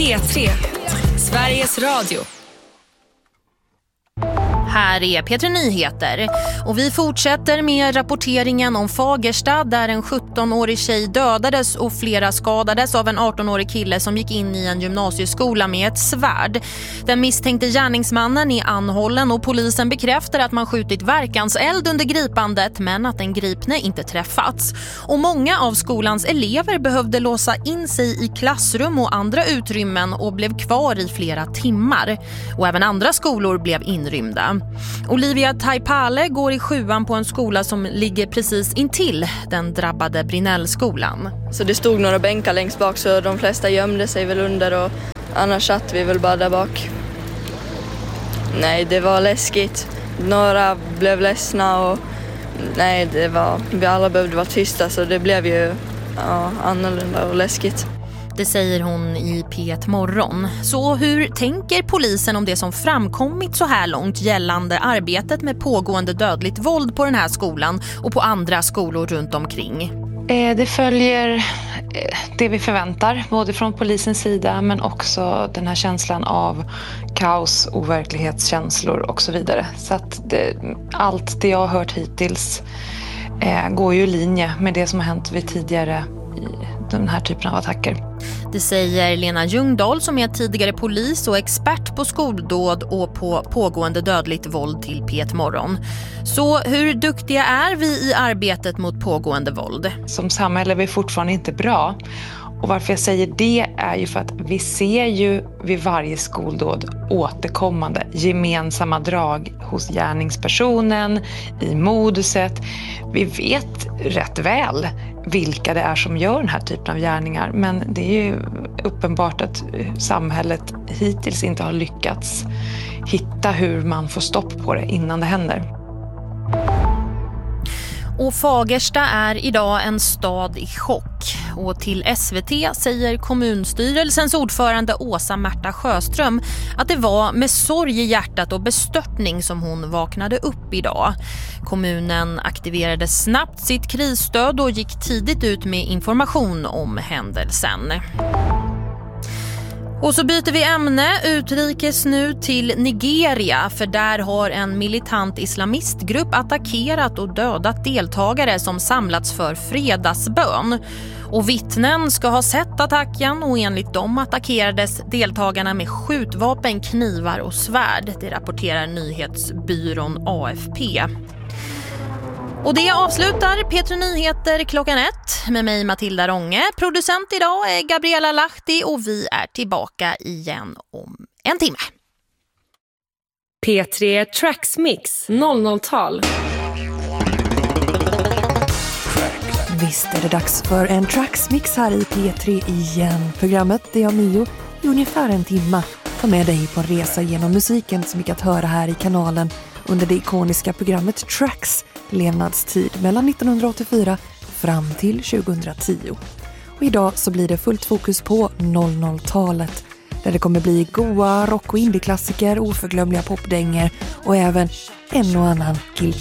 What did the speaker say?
P3, Sveriges Radio. Här är P3 Nyheter och vi fortsätter med rapporteringen om Fagersta där en 17-årig tjej dödades och flera skadades av en 18-årig kille som gick in i en gymnasieskola med ett svärd. Den misstänkte gärningsmannen är anhållen och polisen bekräftar att man skjutit verkanseld under gripandet men att den gripne inte träffats. Och många av skolans elever behövde låsa in sig i klassrum och andra utrymmen och blev kvar i flera timmar. Och även andra skolor blev inrymda. Olivia Taipale går i 7:an på en skola som ligger precis intill den drabbade Brinellskolan. Så det stod några bänkar längst bak så de flesta gömde sig väl under och annars satt vi väl bara där bak. Nej, det var läskigt. Några blev ledsna och nej, vi alla behövde vara tysta så det blev ju annorlunda och läskigt. Det säger hon i P1 Morgon. Så hur tänker polisen om det som framkommit så här långt gällande arbetet med pågående dödligt våld på den här skolan och på andra skolor runt omkring? Det följer det vi förväntar, både från polisens sida men också den här känslan av kaos, overklighetskänslor och så vidare. Så att allt det jag har hört hittills går ju i linje med det som har hänt vid tidigare i den här typen av attacker. Det säger Lena Ljungdahl som är tidigare polis och expert på skoldåd och på pågående dödligt våld till P1 Morgon. Så hur duktiga är vi i arbetet mot pågående våld? Som samhälle är vi fortfarande inte bra. Och varför jag säger det är ju för att vi ser ju vid varje skoldåd återkommande gemensamma drag hos gärningspersonen, i moduset. Vi vet rätt väl vilka det är som gör den här typen av gärningar. Men det är ju uppenbart att samhället hittills inte har lyckats hitta hur man får stopp på det innan det händer. Och Fagersta är idag en stad i chock. Och till SVT säger kommunstyrelsens ordförande Åsa Märta Sjöström att det var med sorg i hjärtat och bestörtning som hon vaknade upp idag. Kommunen aktiverade snabbt sitt krisstöd och gick tidigt ut med information om händelsen. Och så byter vi ämne utrikes nu till Nigeria för där har en militant islamistgrupp attackerat och dödat deltagare som samlats för fredagsbön. Och vittnen ska ha sett attacken och enligt dem attackerades deltagarna med skjutvapen, knivar och svärd. Det rapporterar nyhetsbyrån AFP. Och det avslutar P3 Nyheter klockan 1 med mig Matilda Rånge. Producent idag är Gabriella Lahti och vi är tillbaka igen om en timme. P3 Tracks Mix 00-tal. Visst är det dags för en Tracks Mix här i P3 igen. Programmet där jag Mio i ungefär en timme tar med dig på en resa genom musiken som vi kan höra här i kanalen under det ikoniska programmet Tracks levnadstid mellan 1984 fram till 2010. Och idag så blir det fullt fokus på 00-talet där det kommer bli goa rock- och indie-klassiker, oförglömliga popdänger och även en och annan Guilty